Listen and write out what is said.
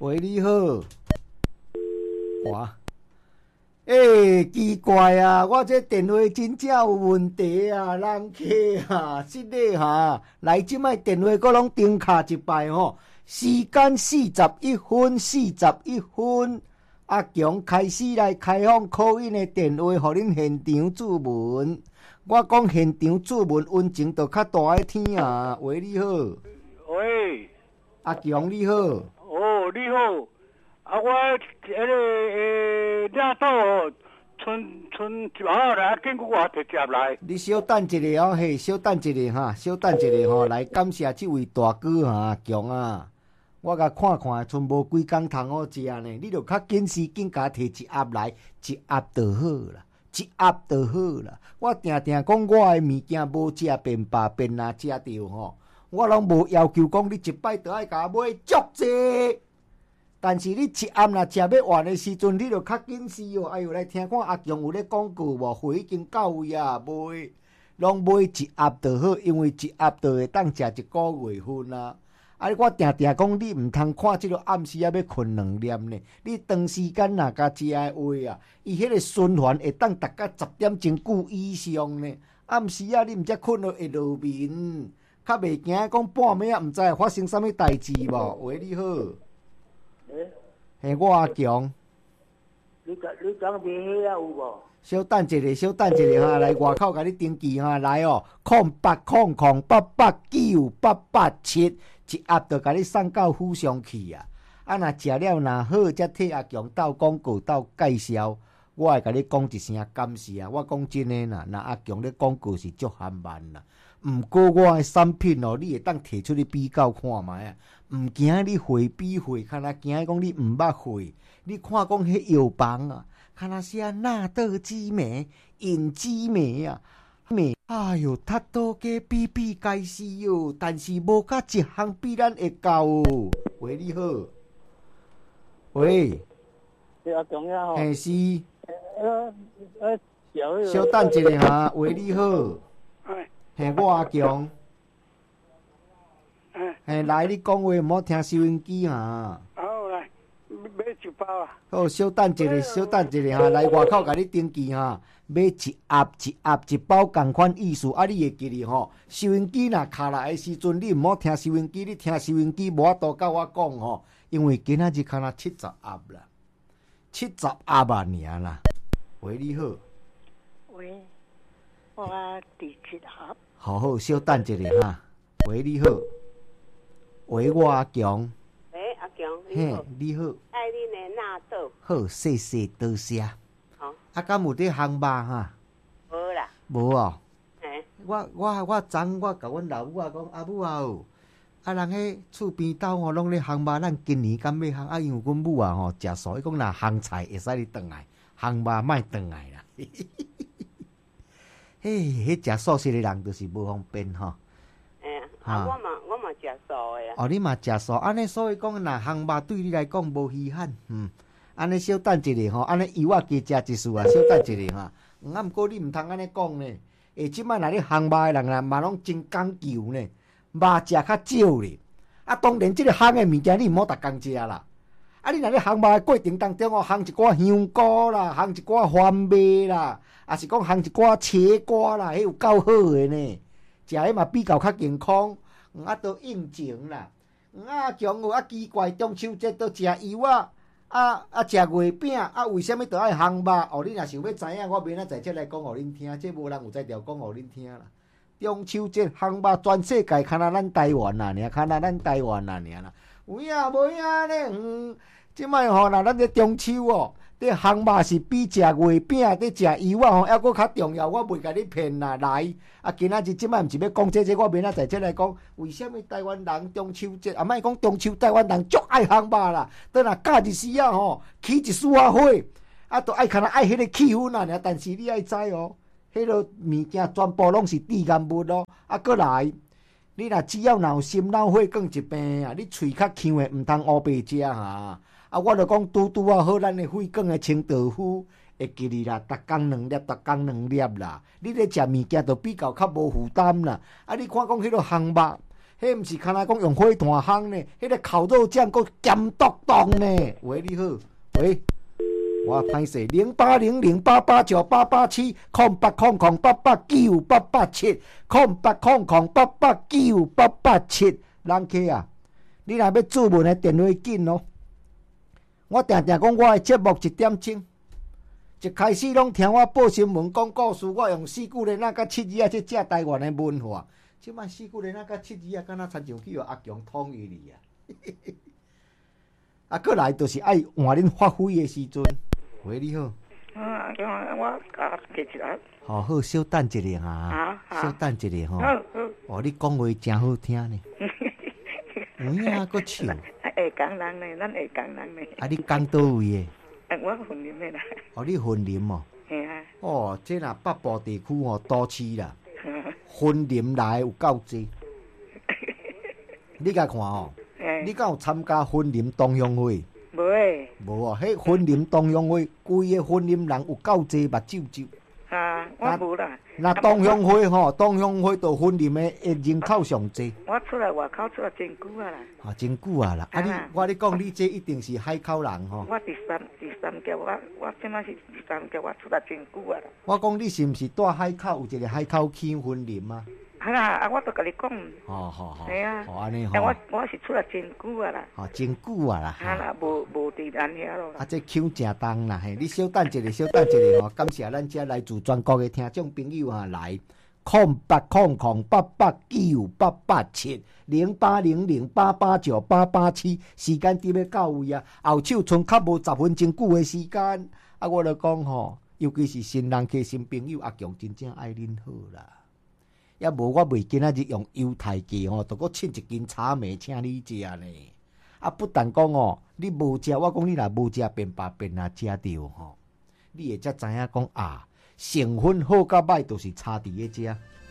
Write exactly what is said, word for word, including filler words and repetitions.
喂，你好。哇，诶、欸，奇怪啊！我这电话真正有问题啊，人客啊，实个哈，来即摆电话阁拢停卡一摆吼，时间四十一分，四十一分。阿强开始来开放call in的电话，互恁现场注文。我讲现场注文温情就较大个天啊！喂，你好。 喂， 阿强你好。 哦，你好。啊，我迄个诶，领导哦，剩剩一包来，紧去我摕接来。 你稍等一下哦，嘿，稍等一下哈，稍等一下吼，来感谢这位大哥哈，强啊！我甲看看，剩无几工通好食呢，你著较紧时紧甲摕一盒来，一盒就好啦，一盒就好啦。我定定讲我诶物件无食便罢，便若食着吼，我拢无要求讲你一摆著爱甲我买足济。但是你一暗若食要完的时阵，你著较紧时哦。哎呦，来听看阿强有咧广告无？货已经到位啊，买拢买一盒就好，因为一盒就会当食一个月份啊。啊，我定定讲你毋通看即个暗时啊要困两念呢。你长时间若甲食的话啊，伊迄个循环会当达到十点钟久以上呢。暗时啊，你毋则困到会落眠，较袂惊讲半暝啊，毋知会发生啥物代志无？喂，你好。嘿，我阿强。 你讲你讲袂迄啊有无？ 稍等一下，稍等一下哈，来外口甲你登记哈，来哦，空八空空八八九八八七，一盒就甲你送到府上去啊！啊，若食了若好，则替阿强斗广告斗介绍，我会甲你讲一声感谢啊！我讲真诶啦，若阿强咧广告是足含慢啦。毋过我诶产品哦，你会当摕出去比较看觅啊！毋惊你货比货，敢若惊讲你毋捌货。你看讲迄药房啊，敢若写纳豆激酶、隐激酶啊，酶，哎哟，太多加比比该死哟！但是无甲一项比咱会够哦。喂，你好。喂。 对啊，重要吼。 嘿是。 呃呃，小。 稍等一下哈，喂，你好。 哎。 嘿，我阿强。 哎。 嘿，来，你讲话毋好听收音机哈。 好来，买一包啊。 好，稍等一下，稍等一下哈，来外口甲你登记哈，买一盒一盒一包共款意思，啊，你会记哩吼。收音机若卡来的时阵，你毋好听收音机，你听收音机无法度甲我讲吼，因为今仔日看若七十盒啦，七十盒啊尔啦。喂，你好。 喂。我第七盒。 好好，稍等一下哈。喂，你好。喂，我阿强。 喂，阿强， 你好。你好。 爱你的纳豆。 好，谢谢，多谢。 好。 啊，敢有伫烘肉哈？ 无啦。 无哦。 嘿。 我我我昨我甲阮老母啊讲，阿母啊哦，啊人迄厝边斗吼拢咧烘肉，咱今年敢要烘？啊，因为阮母啊吼食素，伊讲若烘菜会使你转来，烘肉莫转来啦。嘿，迄食素食的人就是无方便吼。 哎呀，啊，我嘛我嘛食素的啊。 哦，你嘛食素，安尼所以讲，若烘肉对你来讲无稀罕，嗯，安尼稍等一下吼，安尼油啊加食一束啊，稍等一下哈。啊，毋过你毋通安尼讲呢，诶，即摆若你烘肉的人啊，嘛拢真讲究呢，肉食较少咧。啊，当然即个烘的物件你毋好逐工食啦。啊，你若咧烘肉的过程当中哦，烘一寡香菇啦，烘一寡番麦啦。啊，是讲烘一寡茄瓜啦，迄有够好诶呢，食迄嘛比较较健康，啊，都应景啦。啊，强有啊奇怪，中秋节都食油啊，啊啊食月饼，啊为什么都爱烘肉？哦，你若想要知影，我明仔载再来讲互恁听，这无人有才调讲互恁听啦。中秋节烘肉全世界，敢若咱台湾啦，尔，敢若咱台湾啦，尔啦。有影无影咧？嗯，即摆吼，若咱咧中秋哦。你烘肉是比食月饼、你食油啊吼，还佫较重要。我袂甲你骗啦，来啊！今仔日即摆毋是要讲这这，我明仔载再来讲，为什么台湾人中秋节啊？莫讲中秋，台湾人足爱烘肉啦。倒若假日时啊吼，起一束啊火，啊，都爱看若爱迄个气氛啊。但是你爱知哦，迄落物件全部拢是致癌物哦。啊，佫来，你若只要若有心脑血管疾病啊，你喙较呛的，毋通乌白食哈。啊，我著讲拄拄啊好，咱的血管的清道夫会记哩啦，逐工两粒，逐工两粒啦。你咧食物件就比较较无负担啦。啊，你看讲迄落烘肉， 迄毋是敢若讲用火炭烘呢，迄个烤肉酱佫咸笃笃呢。喂，你好，喂，我歹势，零八零零八八九八八七，空八空空八八九八八七，空八空空八八九八八七。人客啊，你若要注文的电话紧哦。我定定讲我的节目一点钟。一开始拢听我报新闻讲故事，我用四句连仔甲七字啊，去写台湾的文化。即摆四句连仔甲七字啊，敢若亲像去互阿强统一哩啊！啊，过来就是爱换恁发挥的时阵。喂，你好。 啊，我啊，记起来。 好好，稍等一下哈。好，稍等一下吼。好好。哦，你讲话真好听呢。有影佫笑。啊， 会讲人呢，咱会讲人呢。 啊，你讲倒位的？ 我云林的啦。 哦，你云林哦。 嘿啊。 哦，这若北部地区哦，都市啦。云林来有够济。你甲看哦。你敢有参加云林同乡会？ 无诶。 无哦，迄云林同乡会，规个云林人有够济目睭睭。 啊，我无啦。 那同乡会吼，同乡会到云林的人口上济。 我出来外口出来真久啊啦。 啊，真久啊啦！啊，你我你讲，你这一定是海口人吼。 我第三第三届，我我即摆是第三届，我出来真久啊啦。 我讲你是毋是住海口？有一个海口区云林啊？ 啊啦，啊，我都甲你讲。 好好好。 系啊。 哦，安尼吼。 我我是出来真久啊啦。 哦，真久啊啦。 啊啦，无无伫咱遐咯。 啊，这腔真重啦嘿！你稍等一下，稍等一下吼，感谢咱遮来自全国的听众朋友啊来。空八空空八八九八八七零八零零八八九八八七，时间伫要到位啊！后手剩较无十分钟久的时间，啊，我著讲吼，尤其是新人客、新朋友，阿强真正爱恁好啦。也无我袂今仔日用犹太价吼，著搁凊一斤炒糜请你食呢。啊，不但讲哦，你无食，我讲你若无食，便罢便若食着吼，你会才知影讲啊。成分好甲歹，就是差伫咧遮。